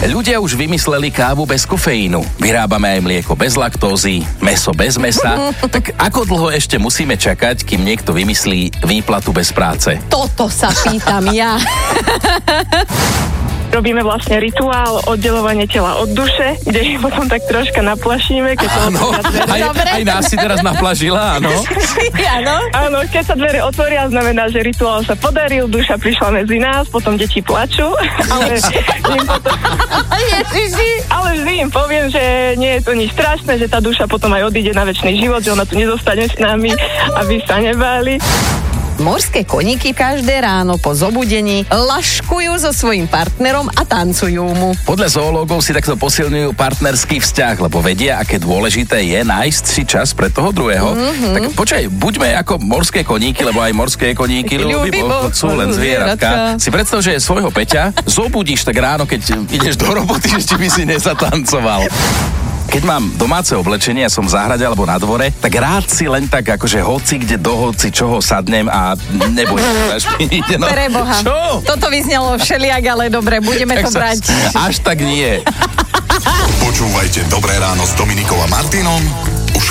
Ľudia už vymysleli kávu bez kofeínu. Vyrábame aj mlieko bez laktózy, mäso bez mäsa. Tak ako dlho ešte musíme čakať, kým niekto vymyslí výplatu bez práce? Toto sa pýtam ja. Robíme vlastne rituál oddelovanie tela od duše, kde ich potom tak troška naplašíme, keď sa otvoria dvere. Aj nás si teraz naplažila, áno? Áno. Áno, keď sa dvere otvoria, znamená, že rituál sa podaril, duša prišla medzi nás, potom deti plačú, ale vždy im poviem, že nie je to nič strašné, že tá duša potom aj odíde na večný život, že ona tu nezostane s nami, aby sa nebáli. Morské koníky každé ráno po zobudení laškujú so svojím partnerom a tancujú mu. Podľa zoológov si takto posilňujú partnerský vzťah, lebo vedia, aké dôležité je nájsť si čas pre toho druhého. Tak počkaj, buďme ako morské koníky, lebo aj morské koníky ľubí sú len zvieratka. Si predstav, že svojho Peťa zobudíš tak ráno, keď ideš do roboty, že by si nezatancoval. Keď mám domáce oblečenie a som v záhrade alebo na dvore, tak rád si len tak akože hoci kde do hoci čoho sadnem a nebojím sa špiniť. No. Pre Boha. Čo? Toto vyznelo všelijak, ale dobre, budeme to brať. Až tak nie. Počúvajte Dobré ráno s Dominikou a Martinom